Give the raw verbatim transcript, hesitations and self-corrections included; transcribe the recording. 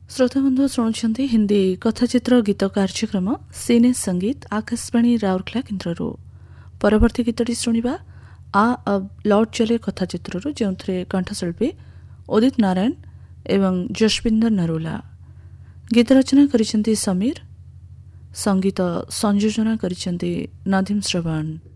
श्रोताबंधु शुणुंट हिंदी कथाचित्र गीत कार्यक्रम सिने संगीत आकाशवाणी राउरकेला केन्द्र परवर्ती गीतटी शुणा आ अब लौट चले कथाचित्र जो कंठशिल्पी उदित नारायण एवं जसविंदर नरोला। गीत रचना करिसेंती समीर, संगीत संयोजना करिसेंती नदीम श्रवण।